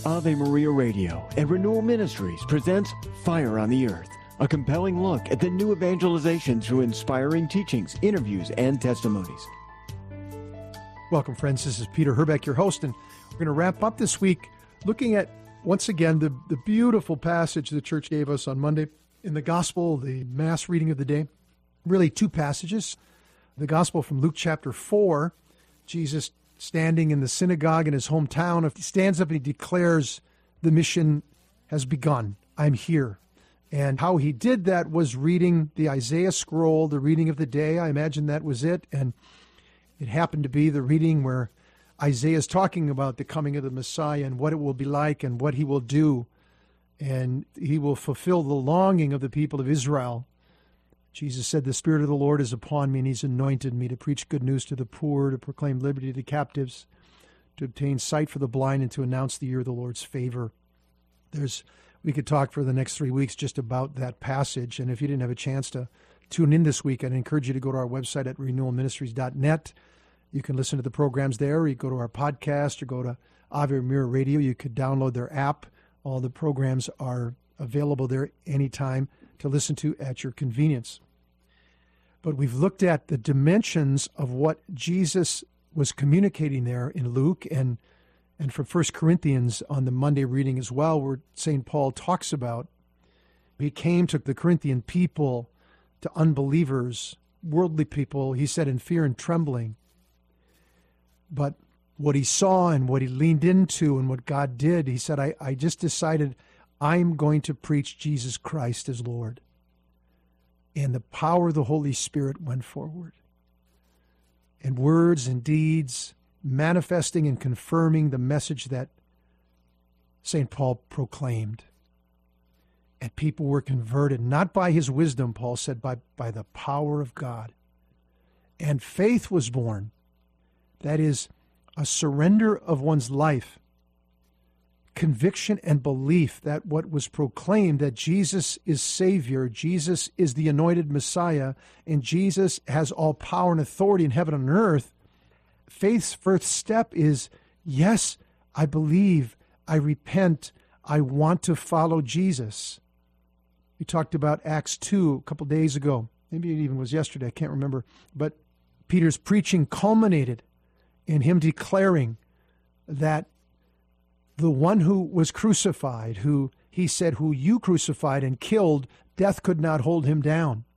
Ave Maria Radio and Renewal Ministries presents Fire on the Earth, a compelling look at the new evangelization through inspiring teachings, interviews, and testimonies. Welcome, friends. This is Peter Herbeck, your host, and we're going to wrap up this week looking at, once again, the beautiful passage the church gave us on Monday in the Gospel, the Mass reading of the day. Really two passages. The Gospel from Luke chapter 4, Jesus standing in the synagogue in his hometown, he stands up and he declares the mission has begun. I'm here. And how he did that was reading the Isaiah scroll, the reading of the day. I imagine that was it. And it happened to be the reading where Isaiah is talking about the coming of the Messiah and what it will be like and what he will do. And he will fulfill the longing of the people of Israel. Jesus said, the Spirit of the Lord is upon me, and he's anointed me to preach good news to the poor, to proclaim liberty to the captives, to obtain sight for the blind, and to announce the year of the Lord's favor. We could talk for the next 3 weeks just about that passage. And if you didn't have a chance to tune in this week, I'd encourage you to go to our website at renewalministries.net. You can listen to the programs there, or you go to our podcast, or go to Ave Maria Radio. You could download their app. All the programs are available there anytime to listen to at your convenience. But we've looked at the dimensions of what Jesus was communicating there in Luke and from 1 Corinthians on the Monday reading as well, where St. Paul talks about he came to the Corinthian people, to unbelievers, worldly people, he said, in fear and trembling. But what he saw and what he leaned into and what God did, he said, I just decided I'm going to preach Jesus Christ as Lord. And the power of the Holy Spirit went forward. And words and deeds manifesting and confirming the message that St. Paul proclaimed. And people were converted, not by his wisdom, Paul said, by the power of God. And faith was born. That is, a surrender of one's life, conviction and belief that what was proclaimed, that Jesus is Savior, Jesus is the anointed Messiah, and Jesus has all power and authority in heaven and earth. Faith's first step is, yes, I believe, I repent, I want to follow Jesus. We talked about Acts 2 a couple days ago. Maybe it even was yesterday, I can't remember. But Peter's preaching culminated in him declaring that the one who was crucified, who he said, who you crucified and killed, death could not hold him down.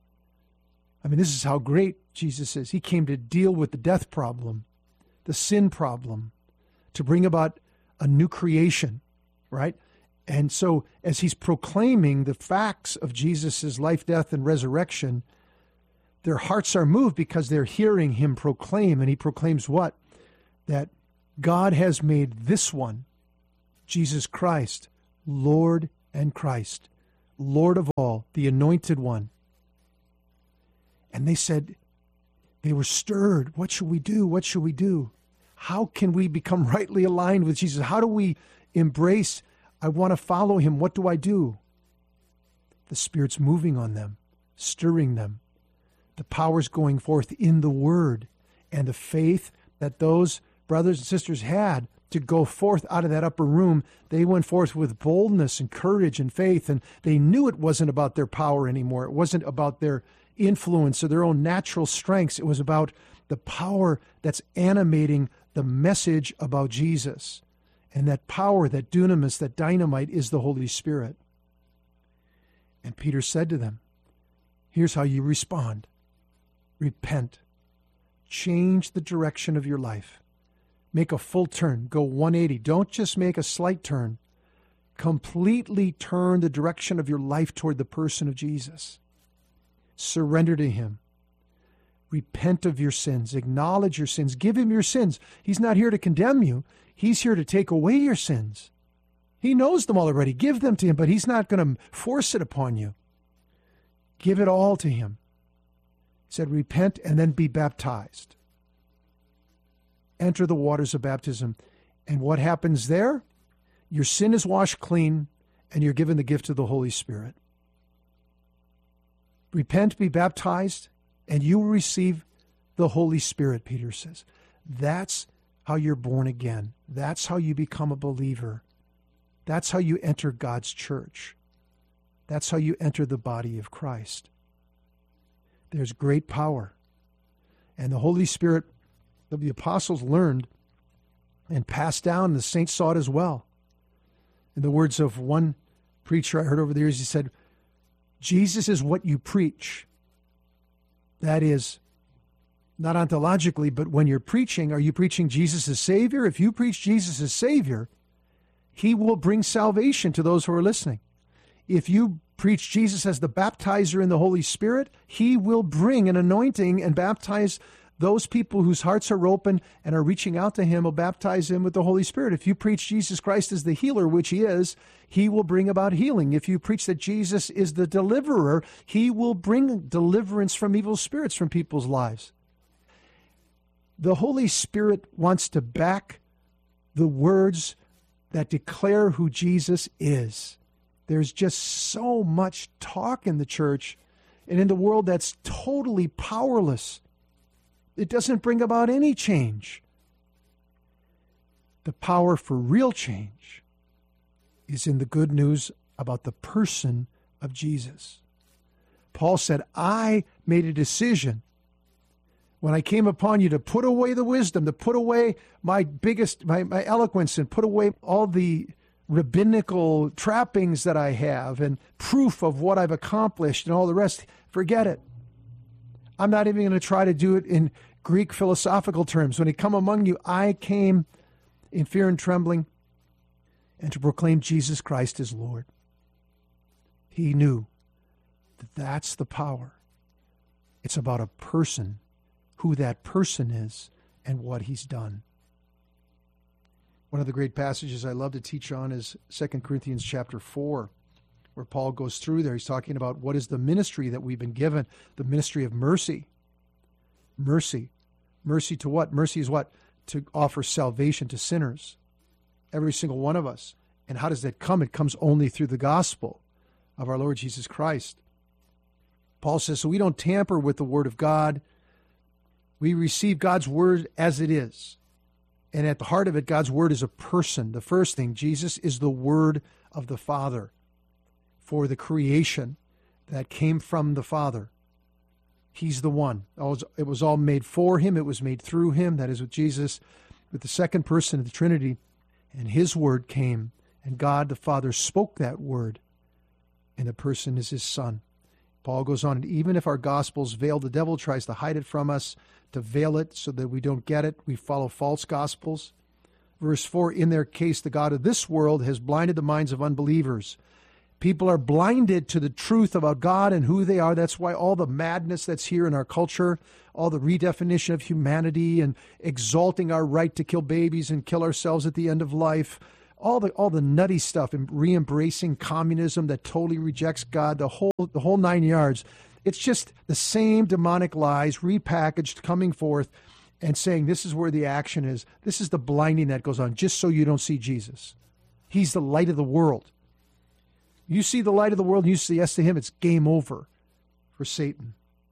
I mean, this is how great Jesus is. He came to deal with the death problem, the sin problem, to bring about a new creation, right? And so as he's proclaiming the facts of Jesus' life, death, and resurrection, their hearts are moved because they're hearing him proclaim. And he proclaims what? That God has made this one, Jesus Christ, Lord and Christ, Lord of all, the anointed one. And they said, they were stirred. What should we do? What should we do? How can we become rightly aligned with Jesus? How do we embrace, I want to follow him. What do I do? The Spirit's moving on them, stirring them. The power's going forth in the Word, and the faith that those brothers and sisters had to go forth out of that upper room, they went forth with boldness and courage and faith, and they knew it wasn't about their power anymore. It wasn't about their influence or their own natural strengths. It was about the power that's animating the message about Jesus. And that power, that dunamis, that dynamite is the Holy Spirit. And Peter said to them, here's how you respond. Repent. Change the direction of your life. Make a full turn. Go 180. Don't just make a slight turn. Completely turn the direction of your life toward the person of Jesus. Surrender to him. Repent of your sins. Acknowledge your sins. Give him your sins. He's not here to condemn you. He's here to take away your sins. He knows them already. Give them to him, but he's not going to force it upon you. Give it all to him. He said, repent and then be baptized. Enter the waters of baptism. And what happens there? Your sin is washed clean, and you're given the gift of the Holy Spirit. Repent, be baptized, and you will receive the Holy Spirit, Peter says. That's how you're born again. That's how you become a believer. That's how you enter God's church. That's how you enter the body of Christ. There's great power. And the Holy Spirit that the apostles learned and passed down, and the saints saw it as well. In the words of one preacher I heard over the years, he said, Jesus is what you preach. That is, not ontologically, but when you're preaching, are you preaching Jesus as Savior? If you preach Jesus as Savior, he will bring salvation to those who are listening. If you preach Jesus as the baptizer in the Holy Spirit, he will bring an anointing and baptize those people whose hearts are open and are reaching out to him, will baptize them with the Holy Spirit. If you preach Jesus Christ as the healer, which he is, he will bring about healing. If you preach that Jesus is the deliverer, he will bring deliverance from evil spirits from people's lives. The Holy Spirit wants to back the words that declare who Jesus is. There's just so much talk in the church and in the world that's totally powerless. It doesn't bring about any change. The power for real change is in the good news about the person of Jesus. Paul said, I made a decision when I came upon you to put away the wisdom, to put away my eloquence, and put away all the rabbinical trappings that I have and proof of what I've accomplished and all the rest. Forget it. I'm not even going to try to do it in Greek philosophical terms. When I come among you, I came in fear and trembling and to proclaim Jesus Christ as Lord. He knew that that's the power. It's about a person, who that person is, and what he's done. One of the great passages I love to teach on is 2 Corinthians chapter 4, where Paul goes through there. He's talking about what is the ministry that we've been given, the ministry of mercy. Mercy. Mercy to what? Mercy is what? To offer salvation to sinners. Every single one of us. And how does that come? It comes only through the gospel of our Lord Jesus Christ. Paul says, so we don't tamper with the word of God. We receive God's word as it is. And at the heart of it, God's word is a person. The first thing, Jesus is the word of the Father for the creation that came from the Father. He's the one. It was all made for him. It was made through him. That is with Jesus, with the second person of the Trinity. And his word came, and God the Father spoke that word, and the person is his Son. Paul goes on, and even if our gospel's veiled, the devil tries to hide it from us, to veil it so that we don't get it. We follow false gospels. Verse 4, in their case, the God of this world has blinded the minds of unbelievers. People are blinded to the truth about God and who they are. That's why all the madness that's here in our culture, all the redefinition of humanity and exalting our right to kill babies and kill ourselves at the end of life, all the nutty stuff, and re-embracing communism that totally rejects God, the whole 9 yards. It's just the same demonic lies repackaged, coming forth and saying this is where the action is. This is the blinding that goes on, just so you don't see Jesus. He's the light of the world. You see the light of the world and you say yes to him, it's game over for Satan.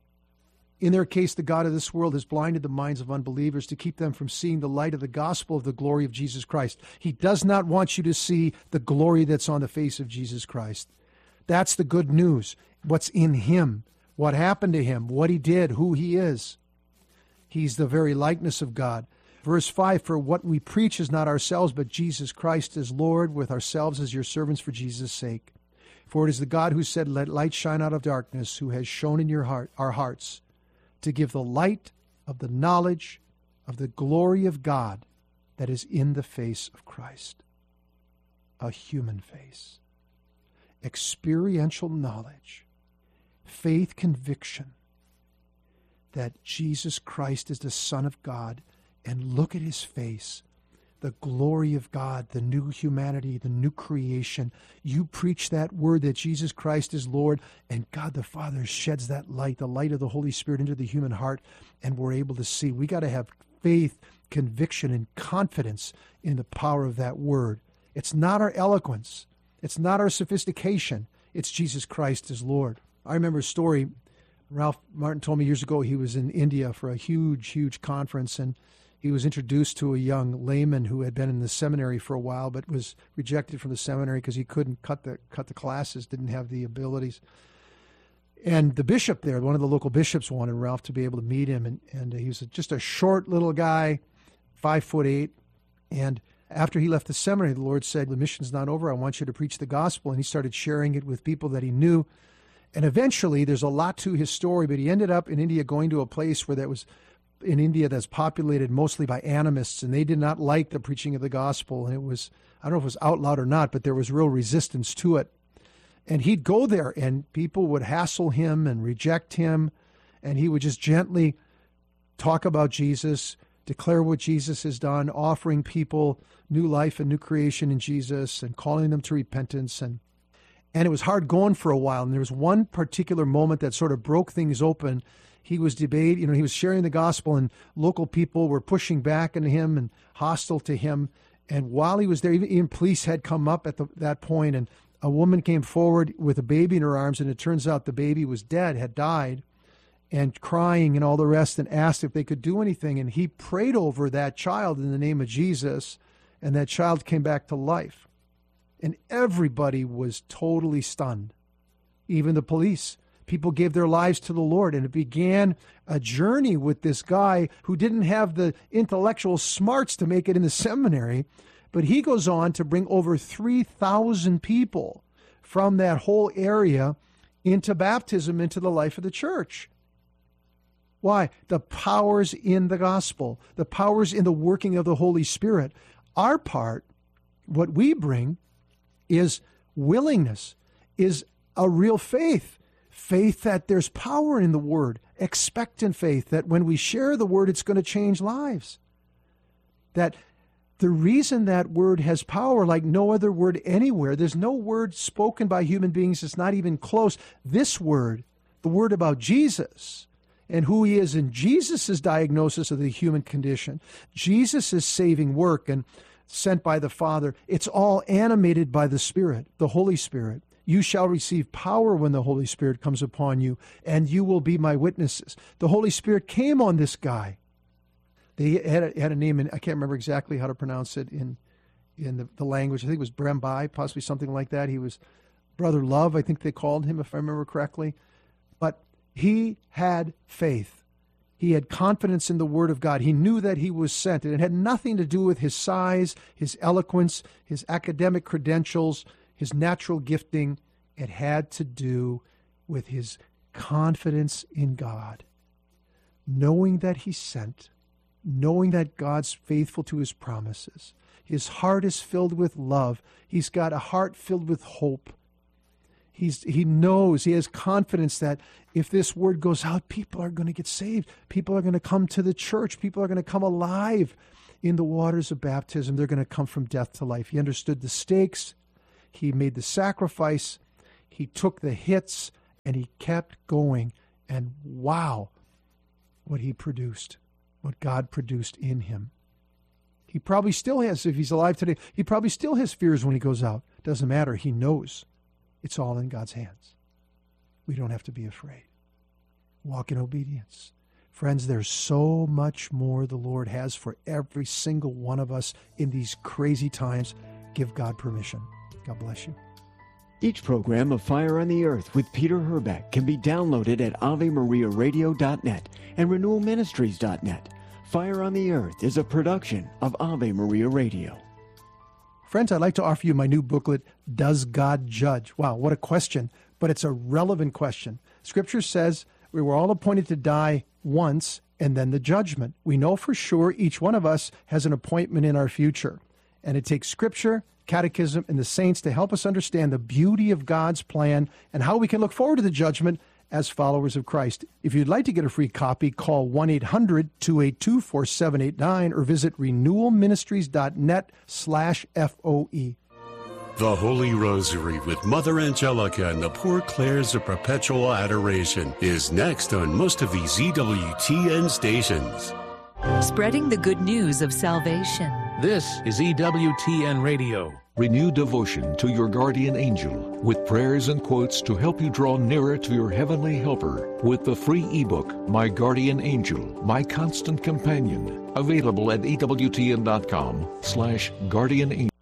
In their case, the God of this world has blinded the minds of unbelievers to keep them from seeing the light of the gospel of the glory of Jesus Christ. He does not want you to see the glory that's on the face of Jesus Christ. That's the good news. What's in him, what happened to him, what he did, who he is. He's the very likeness of God. Verse 5, for what we preach is not ourselves, but Jesus Christ as Lord, with ourselves as your servants for Jesus' sake. For it is the God who said, let light shine out of darkness, who has shone in our hearts, to give the light of the knowledge of the glory of God that is in the face of Christ. A human face. Experiential knowledge. Faith conviction that Jesus Christ is the Son of God, and look at his face. The glory of God, the new humanity, the new creation. You preach that word that Jesus Christ is Lord, and God the Father sheds that light, the light of the Holy Spirit, into the human heart, and we're able to see. We got to have faith, conviction, and confidence in the power of that word. It's not our eloquence. It's not our sophistication. It's Jesus Christ as Lord. I remember a story. Ralph Martin told me years ago he was in India for a huge, huge conference, and he was introduced to a young layman who had been in the seminary for a while but was rejected from the seminary because he couldn't cut the classes, didn't have the abilities. And the bishop there, one of the local bishops, wanted Ralph to be able to meet him. And he was just a short little guy, 5'8". And after he left the seminary, the Lord said, the mission's not over. I want you to preach the gospel. And he started sharing it with people that he knew. And eventually, there's a lot to his story, but he ended up in India going to a place where that was in India that's populated mostly by animists, and they did not like the preaching of the gospel. And it was, I don't know if it was out loud or not, but there was real resistance to it. And he'd go there, and people would hassle him and reject him, and he would just gently talk about Jesus, declare what Jesus has done, offering people new life and new creation in Jesus and calling them to repentance. And it was hard going for a while. And there was one particular moment that sort of broke things open. He was he was sharing the gospel, and local people were pushing back on him and hostile to him. And while he was there, even police had come up at that point, and a woman came forward with a baby in her arms, and it turns out the baby was dead, had died, and crying and all the rest, and asked if they could do anything. And he prayed over that child in the name of Jesus, and that child came back to life. And everybody was totally stunned, even the police. People gave their lives to the Lord, and it began a journey with this guy who didn't have the intellectual smarts to make it in the seminary, but he goes on to bring over 3,000 people from that whole area into baptism, into the life of the church. Why? The power's in the gospel. The power's in the working of the Holy Spirit. Our part, what we bring, is willingness, is a real faith. Faith that there's power in the word. Expectant faith that when we share the word, it's going to change lives. That the reason that word has power like no other word anywhere, there's no word spoken by human beings that's not even close. This word, the word about Jesus and who he is, and Jesus' diagnosis of the human condition, Jesus' saving work and sent by the Father, it's all animated by the Spirit, the Holy Spirit. You shall receive power when the Holy Spirit comes upon you, and you will be my witnesses. The Holy Spirit came on this guy. They had a name, and I can't remember exactly how to pronounce it in the language. I think it was Brembai, possibly something like that. He was Brother Love, I think they called him, if I remember correctly. But he had faith. He had confidence in the Word of God. He knew that he was sent, and it had nothing to do with his size, his eloquence, his academic credentials, his natural gifting. It had to do with his confidence in God, knowing that he's sent, knowing that God's faithful to his promises. His heart is filled with love. He's got a heart filled with hope. He knows, he has confidence that if this word goes out, people are going to get saved. People are going to come to the church. People are going to come alive in the waters of baptism. They're going to come from death to life. He understood the stakes. He made the sacrifice. He took the hits, and he kept going. And wow, what he produced, what God produced in him. He probably still has, if he's alive today, he probably still has fears when he goes out. Doesn't matter. He knows it's all in God's hands. We don't have to be afraid. Walk in obedience. Friends, there's so much more the Lord has for every single one of us in these crazy times. Give God permission. God bless you. Each program of Fire on the Earth with Peter Herbeck can be downloaded at AveMariaRadio.net and RenewalMinistries.net. Fire on the Earth is a production of Ave Maria Radio. Friends, I'd like to offer you my new booklet, Does God Judge? Wow, what a question, but it's a relevant question. Scripture says we were all appointed to die once and then the judgment. We know for sure each one of us has an appointment in our future, and it takes Scripture, Catechism, and the saints to help us understand the beauty of God's plan and how we can look forward to the judgment as followers of Christ. If you'd like to get a free copy, call 1-800-282-4789 or visit renewalministries.net/FOE. The Holy Rosary with Mother Angelica and the Poor Clares of Perpetual Adoration is next on most of these EWTN stations. Spreading the good news of salvation. This is EWTN Radio. Renew devotion to your guardian angel with prayers and quotes to help you draw nearer to your heavenly helper with the free ebook, My Guardian Angel, My Constant Companion, available at EWTN.com/guardianangel.